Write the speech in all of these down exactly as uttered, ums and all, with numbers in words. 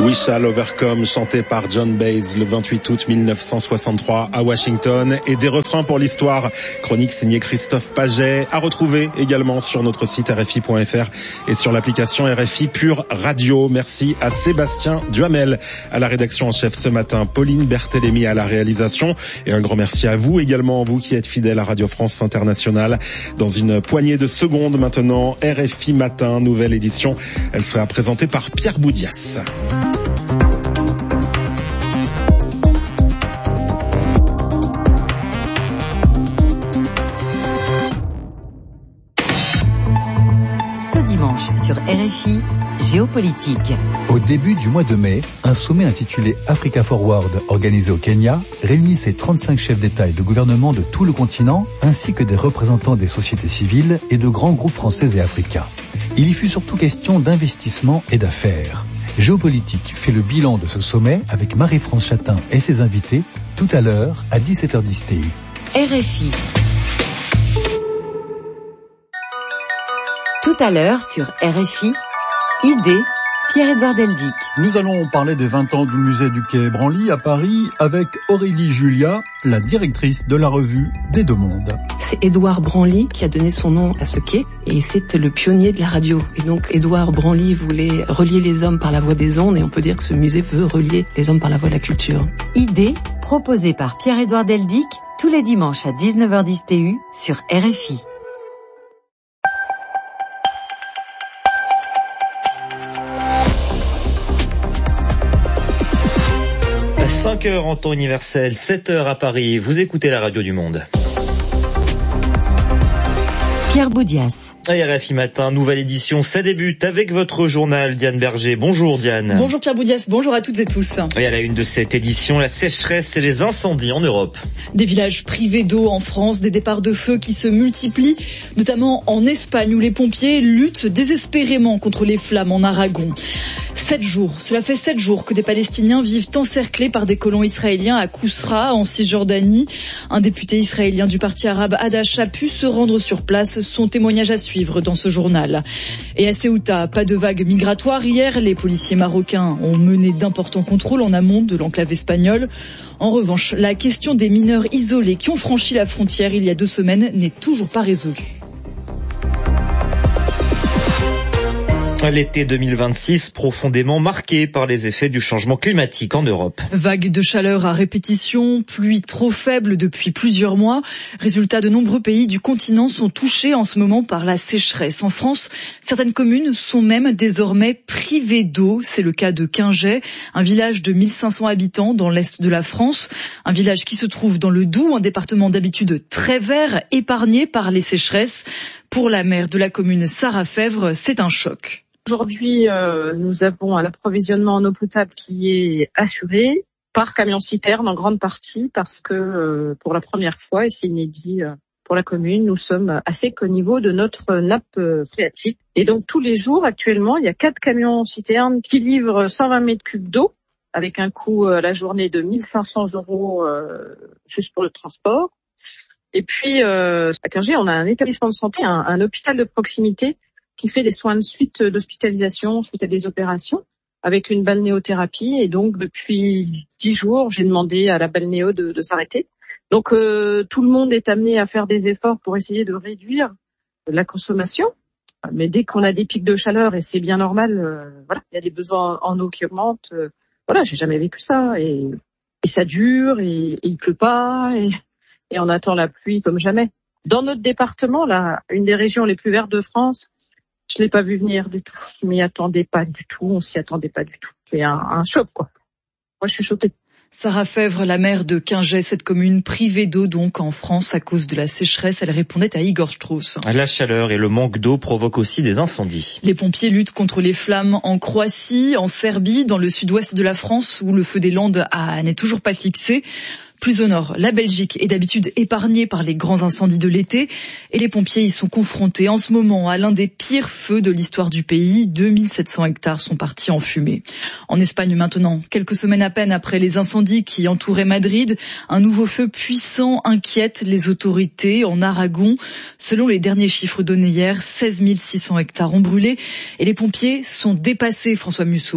We Shall Overcome, chanté par John Baez le vingt-huit août mille neuf cent soixante-trois à Washington, et des refrains pour l'histoire. Chronique signée Christophe Paget, à retrouver également sur notre site R F I point F R et sur l'application R F I Pure Radio. Merci à Sébastien Duhamel à la rédaction en chef ce matin, Pauline Berthélémy à la réalisation, et un grand merci à vous également, vous qui êtes fidèles à Radio France Internationale. Dans une poignée de secondes maintenant, R F I Matin, nouvelle édition. Elle sera présentée par Pierre Boudias. Ce dimanche sur R F I, géopolitique. Au début du mois de mai, un sommet intitulé Africa Forward, organisé au Kenya, réunissait trente-cinq chefs d'État et de gouvernement de tout le continent, ainsi que des représentants des sociétés civiles et de grands groupes français et africains. Il y fut surtout question d'investissement et d'affaires. Géopolitique fait le bilan de ce sommet avec Marie-France Chatin et ses invités tout à l'heure à dix-sept heures dix T U. R F I. Tout à l'heure sur R F I, idée, Pierre-Édouard Deldic. Nous allons parler des vingt ans du musée du Quai Branly à Paris avec Aurélie Julia, la directrice de la revue des Deux Mondes. C'est Édouard Branly qui a donné son nom à ce quai et c'est le pionnier de la radio. Et donc Édouard Branly voulait relier les hommes par la voie des ondes et on peut dire que ce musée veut relier les hommes par la voie de la culture. Idée, proposée par Pierre-Édouard Deldic, tous les dimanches à dix-neuf heures dix T U sur R F I. cinq heures en temps universel, sept heures à Paris. Vous écoutez la radio du Monde. Pierre Boudias. R F I Matin, nouvelle édition, ça débute avec votre journal, Diane Berger. Bonjour Diane. Bonjour Pierre Boudias, bonjour à toutes et tous. Et à la une de cette édition, la sécheresse et les incendies en Europe. Des villages privés d'eau en France, des départs de feu qui se multiplient, notamment en Espagne où les pompiers luttent désespérément contre les flammes en Aragon. Sept jours, cela fait sept jours que des Palestiniens vivent encerclés par des colons israéliens à Kousra, en Cisjordanie. Un député israélien du parti arabe Hadash a pu se rendre sur place, son témoignage à suivre dans ce journal. Et à Ceuta, pas de vague migratoire. Hier, les policiers marocains ont mené d'importants contrôles en amont de l'enclave espagnole. En revanche, la question des mineurs isolés qui ont franchi la frontière il y a deux semaines n'est toujours pas résolue. L'été deux mille vingt-six, profondément marqué par les effets du changement climatique en Europe. Vagues de chaleur à répétition, pluie trop faible depuis plusieurs mois. Résultat, de nombreux pays du continent sont touchés en ce moment par la sécheresse. En France, certaines communes sont même désormais privées d'eau. C'est le cas de Quingey, un village de mille cinq cents habitants dans l'est de la France. Un village qui se trouve dans le Doubs, un département d'habitude très vert, épargné par les sécheresses. Pour la maire de la commune, Sarah Fèvre, c'est un choc. Aujourd'hui, euh, nous avons un approvisionnement en eau potable qui est assuré par camion-citerne en grande partie parce que euh, pour la première fois, et c'est inédit euh, pour la commune, nous sommes à sec au niveau de notre nappe euh, phréatique. Et donc tous les jours, actuellement, il y a quatre camions-citernes qui livrent cent vingt mètres cubes d'eau avec un coût à euh, la journée de mille cinq cents euros euh, juste pour le transport. Et puis euh, à Quingey, on a un établissement de santé, un, un hôpital de proximité qui fait des soins de suite d'hospitalisation suite à des opérations avec une balnéothérapie. Et donc, depuis dix jours, j'ai demandé à la balnéo de, de s'arrêter. Donc, euh, tout le monde est amené à faire des efforts pour essayer de réduire la consommation. Mais dès qu'on a des pics de chaleur, et c'est bien normal, euh, voilà, il y a des besoins en eau qui augmentent. Euh, voilà, j'ai jamais vécu ça. Et, et ça dure, et, et il pleut pas, et, et on attend la pluie comme jamais. Dans notre département, là, une des régions les plus vertes de France, je l'ai pas vu venir du tout. Je m'y attendais pas du tout. On s'y attendait pas du tout. C'est un, un choc, quoi. Moi, je suis choquée. Sarah Fèvre, la maire de Quingey, cette commune privée d'eau donc en France à cause de la sécheresse, elle répondait à Igor Strauss. La chaleur et le manque d'eau provoquent aussi des incendies. Les pompiers luttent contre les flammes en Croatie, en Serbie, dans le sud-ouest de la France où le feu des Landes a, n'est toujours pas fixé. Plus au nord, la Belgique est d'habitude épargnée par les grands incendies de l'été et les pompiers y sont confrontés en ce moment à l'un des pires feux de l'histoire du pays. deux mille sept cents hectares sont partis en fumée. En Espagne maintenant, quelques semaines à peine après les incendies qui entouraient Madrid, un nouveau feu puissant inquiète les autorités en Aragon. Selon les derniers chiffres donnés hier, seize mille six cents hectares ont brûlé et les pompiers sont dépassés, François Musso.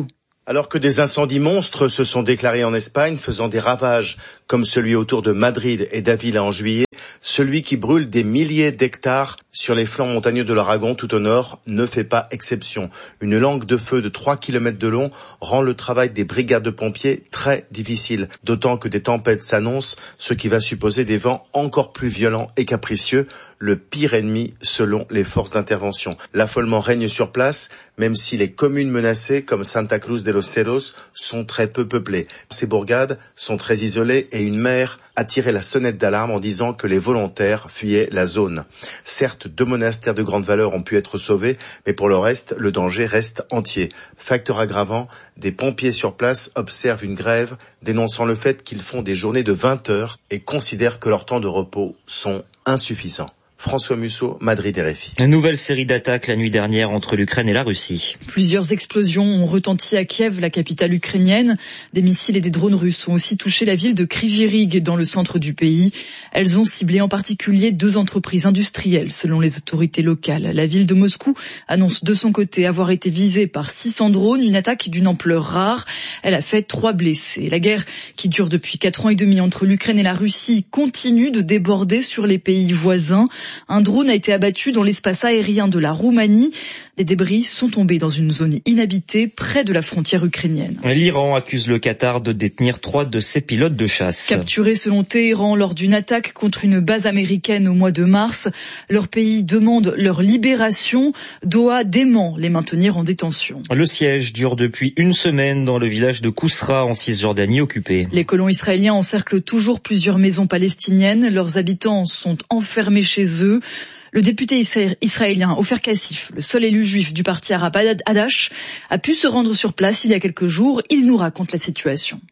Alors que des incendies monstres se sont déclarés en Espagne, faisant des ravages comme celui autour de Madrid et d'Avila en juillet, celui qui brûle des milliers d'hectares sur les flancs montagneux de l'Aragon tout au nord ne fait pas exception. Une langue de feu de trois kilomètres de long rend le travail des brigades de pompiers très difficile, d'autant que des tempêtes s'annoncent, ce qui va supposer des vents encore plus violents et capricieux, le pire ennemi selon les forces d'intervention. L'affolement règne sur place, même si les communes menacées comme Santa Cruz de los Cerros sont très peu peuplées. Ces bourgades sont très isolées et une maire a tiré la sonnette d'alarme en disant que les volontaires fuyaient la zone. Certes, deux monastères de grande valeur ont pu être sauvés, mais pour le reste, le danger reste entier. Facteur aggravant, des pompiers sur place observent une grève, dénonçant le fait qu'ils font des journées de vingt heures et considèrent que leurs temps de repos sont insuffisants. François Musso, Madrid R F I. Une nouvelle série d'attaques la nuit dernière entre l'Ukraine et la Russie. Plusieurs explosions ont retenti à Kiev, la capitale ukrainienne. Des missiles et des drones russes ont aussi touché la ville de Kryvyi Rih dans le centre du pays. Elles ont ciblé en particulier deux entreprises industrielles selon les autorités locales. La ville de Moscou annonce de son côté avoir été visée par six cents drones, une attaque d'une ampleur rare. Elle a fait trois blessés. La guerre qui dure depuis quatre ans et demi entre l'Ukraine et la Russie continue de déborder sur les pays voisins. Un drone a été abattu dans l'espace aérien de la Roumanie. Les débris sont tombés dans une zone inhabitée près de la frontière ukrainienne. L'Iran accuse le Qatar de détenir trois de ses pilotes de chasse. Capturés selon Téhéran lors d'une attaque contre une base américaine au mois de mars, leur pays demande leur libération. Doha dément les maintenir en détention. Le siège dure depuis une semaine dans le village de Kousra en Cisjordanie occupée. Les colons israéliens encerclent toujours plusieurs maisons palestiniennes. Leurs habitants sont enfermés chez eux. Le député israélien Ofer Kassif, le seul élu juif du parti arabe Hadash, a pu se rendre sur place il y a quelques jours. Il nous raconte la situation.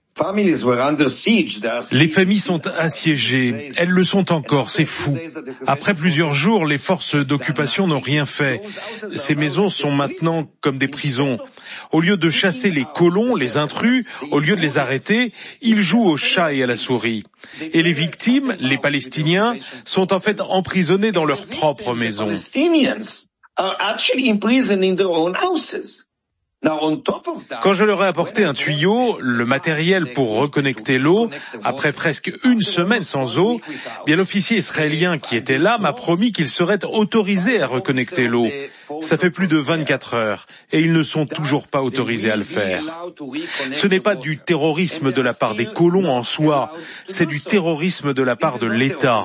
Les familles sont assiégées. Elles le sont encore, c'est fou. Après plusieurs jours, les forces d'occupation n'ont rien fait. Ces maisons sont maintenant comme des prisons. Au lieu de chasser les colons, les intrus, au lieu de les arrêter, ils jouent au chat et à la souris. Et les victimes, les Palestiniens, sont en fait emprisonnés dans leurs propres maisons. Quand je leur ai apporté un tuyau, le matériel pour reconnecter l'eau, après presque une semaine sans eau, bien l'officier israélien qui était là m'a promis qu'il serait autorisé à reconnecter l'eau. Ça fait plus de vingt-quatre heures et ils ne sont toujours pas autorisés à le faire. Ce n'est pas du terrorisme de la part des colons en soi, c'est du terrorisme de la part de l'État.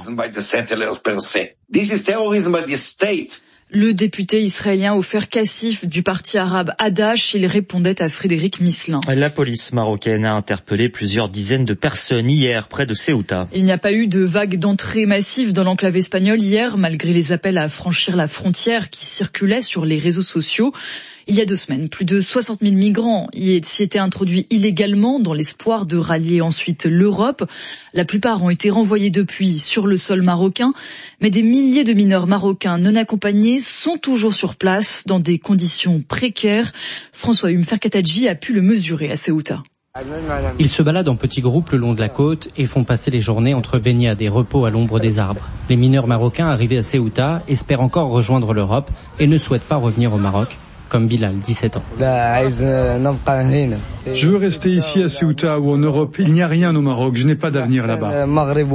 Le député israélien Ofer Kassif du parti arabe Hadash, il répondait à Frédéric Misselin. La police marocaine a interpellé plusieurs dizaines de personnes hier près de Ceuta. Il n'y a pas eu de vague d'entrée massive dans l'enclave espagnole hier, malgré les appels à franchir la frontière qui circulaient sur les réseaux sociaux. Il y a deux semaines, plus de soixante mille migrants y s'y étaient introduits illégalement dans l'espoir de rallier ensuite l'Europe. La plupart ont été renvoyés depuis sur le sol marocain, mais des milliers de mineurs marocains non accompagnés sont toujours sur place dans des conditions précaires. François Umferkatadji a pu le mesurer à Ceuta. Ils se baladent en petits groupes le long de la côte et font passer les journées entre baignades et repos à l'ombre des arbres. Les mineurs marocains arrivés à Ceuta espèrent encore rejoindre l'Europe et ne souhaitent pas revenir au Maroc, comme Bilal, dix-sept ans. Je veux rester ici à Ceuta ou en Europe. Il n'y a rien au Maroc, je n'ai pas d'avenir là-bas.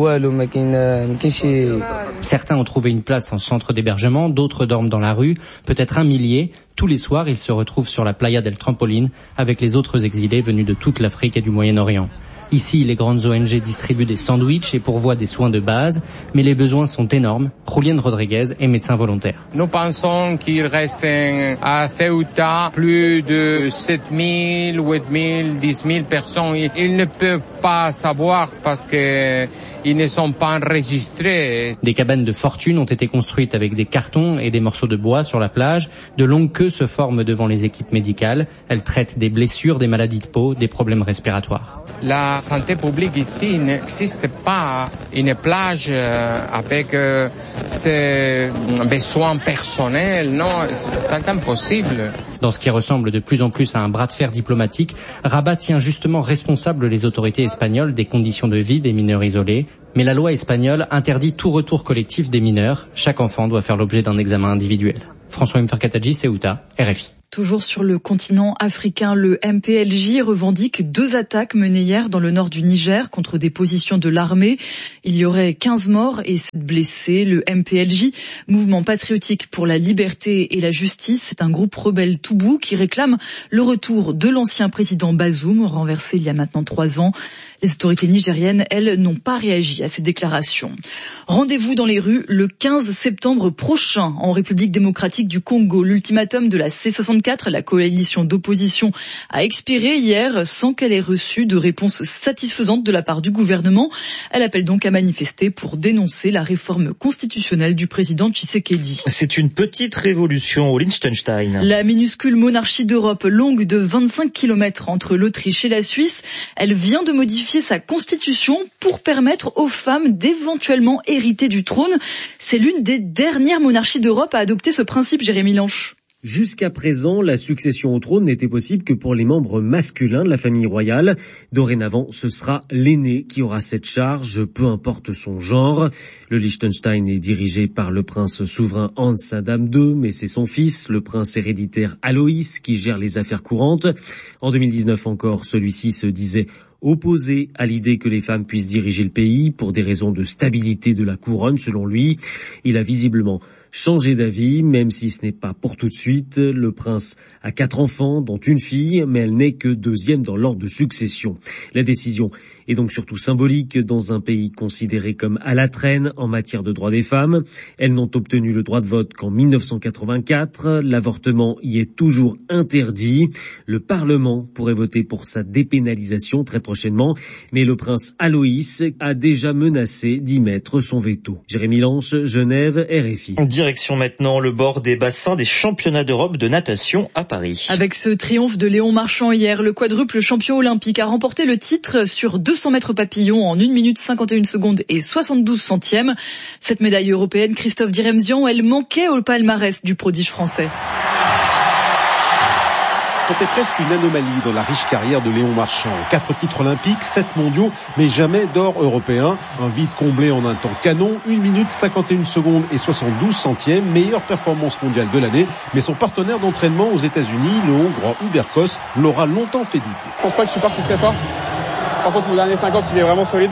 Certains ont trouvé une place en centre d'hébergement, d'autres dorment dans la rue, peut-être un millier. Tous les soirs, ils se retrouvent sur la Playa del Trampoline avec les autres exilés venus de toute l'Afrique et du Moyen-Orient. Ici, les grandes O N G distribuent des sandwichs et pourvoient des soins de base, mais les besoins sont énormes. Julián Rodriguez est médecin volontaire. Nous pensons qu'il reste à Ceuta plus de sept mille, huit mille, dix mille personnes. Ils ne peuvent pas savoir parce que ils ne sont pas enregistrés. Des cabanes de fortune ont été construites avec des cartons et des morceaux de bois sur la plage. De longues queues se forment devant les équipes médicales. Elles traitent des blessures, des maladies de peau, des problèmes respiratoires. La santé publique ici n'existe pas une plage avec euh, ses besoins personnels. Non, c'est impossible. Dans ce qui ressemble de plus en plus à un bras de fer diplomatique, Rabat tient justement responsable les autorités espagnoles des conditions de vie des mineurs isolés. Mais la loi espagnole interdit tout retour collectif des mineurs. Chaque enfant doit faire l'objet d'un examen individuel. François Umferkatadji, Ceuta, R F I. Toujours sur le continent africain, le M P L J revendique deux attaques menées hier dans le nord du Niger contre des positions de l'armée. Il y aurait quinze morts et sept blessés. Le M P L J, Mouvement patriotique pour la liberté et la justice, c'est un groupe rebelle Toubou qui réclame le retour de l'ancien président Bazoum, renversé il y a maintenant trois ans. Les autorités nigériennes, elles, n'ont pas réagi à ces déclarations. Rendez-vous dans les rues le quinze septembre prochain en République démocratique du Congo. L'ultimatum de la C soixante-quatre, la coalition d'opposition, a expiré hier sans qu'elle ait reçu de réponse satisfaisante de la part du gouvernement. Elle appelle donc à manifester pour dénoncer la réforme constitutionnelle du président Tshisekedi. C'est une petite révolution au Liechtenstein. La minuscule monarchie d'Europe, longue de vingt-cinq kilomètres entre l'Autriche et la Suisse, elle vient de modifier sa constitution pour permettre aux femmes d'éventuellement hériter du trône. C'est l'une des dernières monarchies d'Europe à adopter ce principe, Jérémy Lanche. Jusqu'à présent, la succession au trône n'était possible que pour les membres masculins de la famille royale. Dorénavant, ce sera l'aîné qui aura cette charge, peu importe son genre. Le Liechtenstein est dirigé par le prince souverain Hans Adam deux, mais c'est son fils, le prince héréditaire Aloïs, qui gère les affaires courantes. En deux mille dix-neuf encore, celui-ci se disait opposé à l'idée que les femmes puissent diriger le pays pour des raisons de stabilité de la couronne, selon lui. Il a visiblement changé d'avis, même si ce n'est pas pour tout de suite. Le prince a quatre enfants, dont une fille, mais elle n'est que deuxième dans l'ordre de succession. La décision est donc surtout symbolique dans un pays considéré comme à la traîne en matière de droits des femmes. Elles n'ont obtenu le droit de vote qu'en mille neuf cent quatre-vingt-quatre. L'avortement y est toujours interdit. Le Parlement pourrait voter pour sa dépénalisation très prochainement, mais le prince Aloïs a déjà menacé d'y mettre son veto. Jérémy Lanche, Genève, R F I. Direction maintenant le bord des bassins des championnats d'Europe de natation à Paris. Avec ce triomphe de Léon Marchand hier, le quadruple champion olympique a remporté le titre sur deux cents mètres papillon en une minute cinquante et une secondes et soixante-douze centièmes. Cette médaille européenne, Christophe Diremzian, elle manquait au palmarès du prodige français. C'était presque une anomalie dans la riche carrière de Léon Marchand. Quatre titres olympiques, sept mondiaux, mais jamais d'or européen. Un vide comblé en un temps canon, une minute cinquante et une secondes et soixante-douze centièmes, meilleure performance mondiale de l'année. Mais son partenaire d'entraînement aux États-Unis, le Hongrois Hubert Kos, l'aura longtemps fait douter. Je pense pas que je suis parti très fort. Par contre, mon dernier cinquante, il est vraiment solide.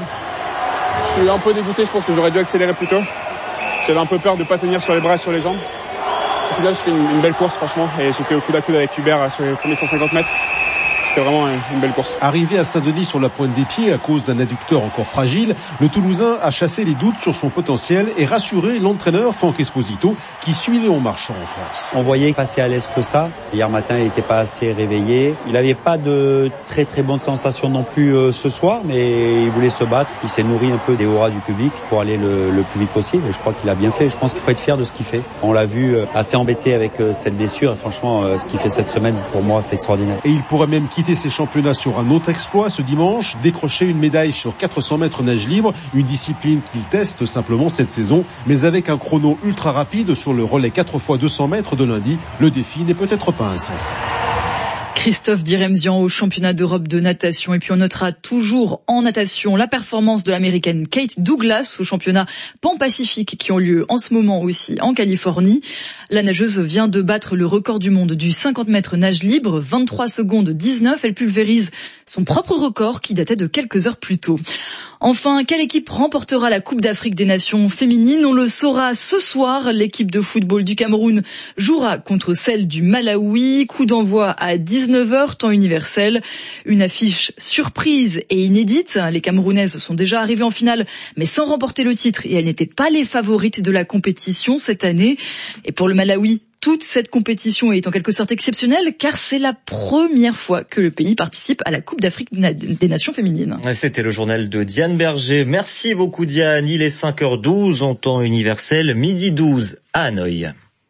Je suis un peu dégoûté, je pense que j'aurais dû accélérer plus tôt. J'avais un peu peur de pas tenir sur les bras et sur les jambes. Au final, je fais une, une belle course, franchement, et j'étais au coude à coude avec Hubert sur les premiers cent cinquante mètres. C'était vraiment une belle course. Arrivé à Saint-Denis sur la pointe des pieds à cause d'un adducteur encore fragile, le Toulousain a chassé les doutes sur son potentiel et rassuré l'entraîneur Franck Esposito qui suit Léon Marchand en France. On voyait pas si à l'aise que ça. Hier matin, il n'était pas assez réveillé. Il n'avait pas de très très bonnes sensations non plus euh, ce soir, mais il voulait se battre. Il s'est nourri un peu des auras du public pour aller le, le plus vite possible. Et je crois qu'il a bien fait. Je pense qu'il faut être fier de ce qu'il fait. On l'a vu euh, assez embêté avec euh, cette blessure. Et franchement, euh, ce qu'il fait cette semaine, pour moi, c'est extraordinaire. Et il pourrait même quitter ses championnats sur un autre exploit ce dimanche, décrocher une médaille sur quatre cents mètres nage libre, une discipline qu'il teste simplement cette saison, mais avec un chrono ultra rapide sur le relais quatre fois deux cents mètres de lundi, le défi n'est peut-être pas insensé. Christophe Diremzian au championnat d'Europe de natation. Et puis on notera toujours en natation la performance de l'américaine Kate Douglas au championnat pan-pacifique qui ont lieu en ce moment aussi en Californie. La nageuse vient de battre le record du monde du cinquante mètres nage libre, vingt-trois secondes dix-neuf. Elle pulvérise son propre record qui datait de quelques heures plus tôt. Enfin, quelle équipe remportera la Coupe d'Afrique des Nations féminines? On le saura ce soir. L'équipe de football du Cameroun jouera contre celle du Malawi. Coup d'envoi à dix-neuf heures, temps universel. Une affiche surprise et inédite. Les Camerounaises sont déjà arrivées en finale, mais sans remporter le titre. Et elles n'étaient pas les favorites de la compétition cette année. Et pour le Malawi, toute cette compétition est en quelque sorte exceptionnelle car c'est la première fois que le pays participe à la Coupe d'Afrique des Nations féminines. C'était le journal de Diane Berger. Merci beaucoup Diane. Il est cinq heures douze en temps universel, midi douze à Hanoï.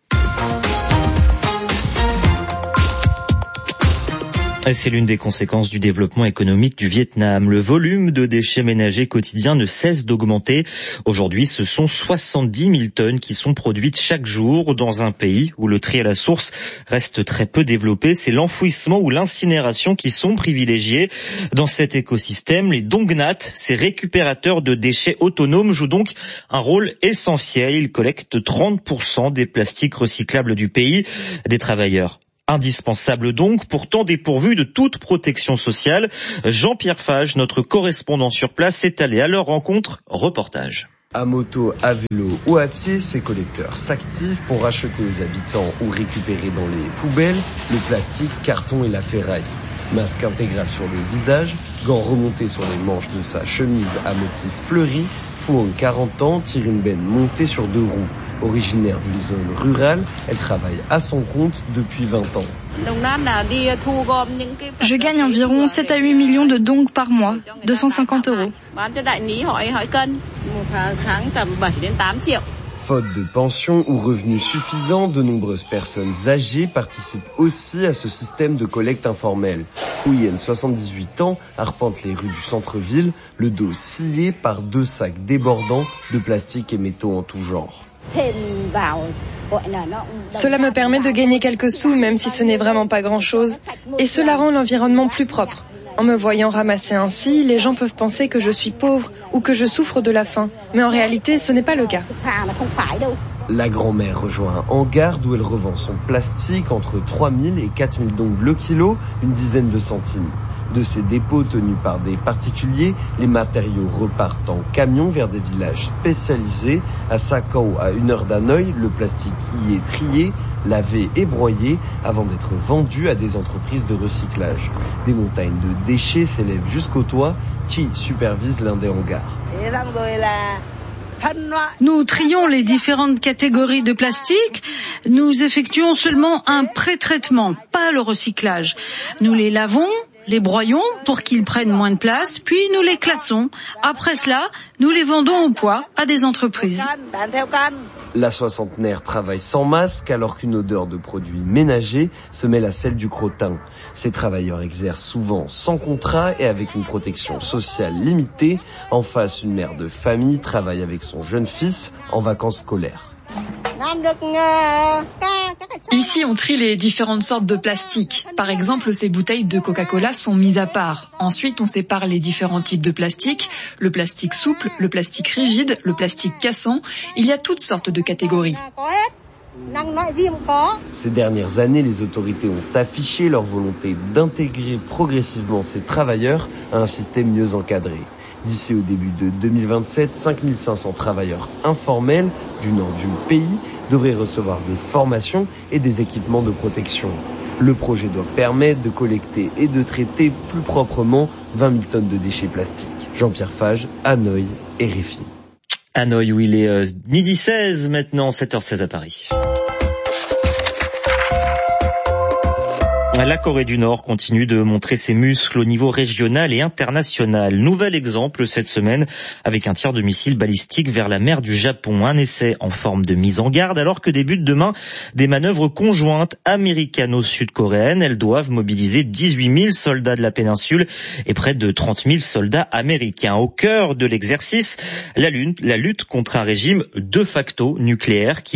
C'est l'une des conséquences du développement économique du Vietnam. Le volume de déchets ménagers quotidiens ne cesse d'augmenter. Aujourd'hui, ce sont soixante-dix mille tonnes qui sont produites chaque jour dans un pays où le tri à la source reste très peu développé. C'est l'enfouissement ou l'incinération qui sont privilégiés. Dans cet écosystème, les Dongnat, ces récupérateurs de déchets autonomes, jouent donc un rôle essentiel. Ils collectent trente pour cent des plastiques recyclables du pays. Des travailleurs Indispensable donc, pourtant dépourvu de toute protection sociale. Jean-Pierre Fage, notre correspondant sur place, est allé à leur rencontre. Reportage. À moto, à vélo ou à pied, ces collecteurs s'activent pour racheter aux habitants ou récupérer dans les poubelles le plastique, carton et la ferraille. Masque intégral sur le visage, gants remontés sur les manches de sa chemise à motif fleuri, Fouang, quarante ans, tire une benne montée sur deux roues. Originaire d'une zone rurale, elle travaille à son compte depuis vingt ans. Je gagne environ sept à huit millions de dong par mois, deux cent cinquante euros. Faute de pension ou revenus suffisants, de nombreuses personnes âgées participent aussi à ce système de collecte informelle. Huyen, soixante-dix-huit ans, arpente les rues du centre-ville, le dos scié par deux sacs débordants de plastique et métaux en tout genre. Cela me permet de gagner quelques sous, même si ce n'est vraiment pas grand-chose. Et cela rend l'environnement plus propre. En me voyant ramasser ainsi, les gens peuvent penser que je suis pauvre ou que je souffre de la faim. Mais en réalité, ce n'est pas le cas. La grand-mère rejoint un hangar d'où elle revend son plastique entre trois mille et quatre mille dong le kilo, une dizaine de centimes. De ces dépôts tenus par des particuliers, les matériaux repartent en camion vers des villages spécialisés. À Sakao, à une heure d'Hanoï, le plastique y est trié, lavé et broyé avant d'être vendu à des entreprises de recyclage. Des montagnes de déchets s'élèvent jusqu'au toit. Chi supervise l'un des hangars. Nous trions les différentes catégories de plastique. Nous effectuons seulement un pré-traitement, pas le recyclage. Nous les lavons, les broyons pour qu'ils prennent moins de place, puis nous les classons. Après cela, nous les vendons au poids à des entreprises. La soixantenaire travaille sans masque alors qu'une odeur de produits ménagers se mêle à celle du crottin. Ces travailleurs exercent souvent sans contrat et avec une protection sociale limitée. En face, une mère de famille travaille avec son jeune fils en vacances scolaires. Ici, on trie les différentes sortes de plastique. Par exemple, ces bouteilles de Coca-Cola sont mises à part. Ensuite, on sépare les différents types de plastique. Le plastique souple, le plastique rigide, le plastique cassant. Il y a toutes sortes de catégories. Ces dernières années, les autorités ont affiché leur volonté d'intégrer progressivement ces travailleurs à un système mieux encadré. D'ici au début de deux mille vingt-sept, cinq mille cinq cents travailleurs informels du nord du pays devraient recevoir des formations et des équipements de protection. Le projet doit permettre de collecter et de traiter plus proprement vingt mille tonnes de déchets plastiques. Jean-Pierre Fage, Hanoï, R F I. Hanoï, où il est euh, midi seize maintenant, sept heures seize à Paris. La Corée du Nord continue de montrer ses muscles au niveau régional et international. Nouvel exemple cette semaine avec un tir de missile balistique vers la mer du Japon. Un essai en forme de mise en garde alors que débutent demain des manœuvres conjointes américano-sud-coréennes. Elles doivent mobiliser dix-huit mille soldats de la péninsule et près de trente mille soldats américains. Au cœur de l'exercice, la lutte, la lutte contre un régime de facto nucléaire qui